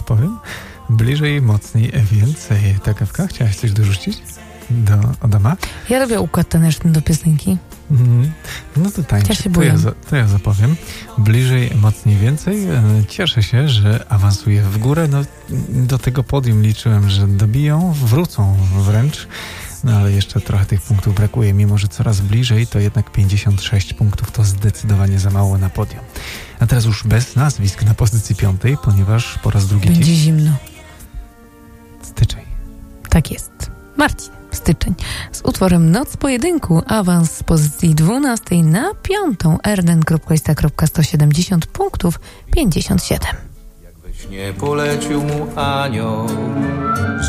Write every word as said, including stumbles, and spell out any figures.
powiem. Bliżej, mocniej, więcej. Tak, Ewka, chciałaś coś dorzucić do Adama? Ja robię układ taneczny do piosenki. Mm, no to tańczy. Ja się to, ja za, to ja zapowiem. Bliżej, mocniej, więcej. Cieszę się, że awansuję w górę. No, do tego podium liczyłem, że dobiją, wrócą wręcz. No ale jeszcze trochę tych punktów brakuje. Mimo że coraz bliżej, to jednak pięćdziesiąt sześć punktów to zdecydowanie za mało na podium. A teraz już bez nazwisk na pozycji piątej, ponieważ po raz drugi... Będzie dziś... zimno. Styczeń. Tak jest. Marcin, styczeń. Z utworem Noc Pojedynku awans z pozycji dwunastej na piątą. erden kropka ista kropka sto siedemdziesiąt punktów pięćdziesiąt siedem. Jak we śnie polecił mu anioł.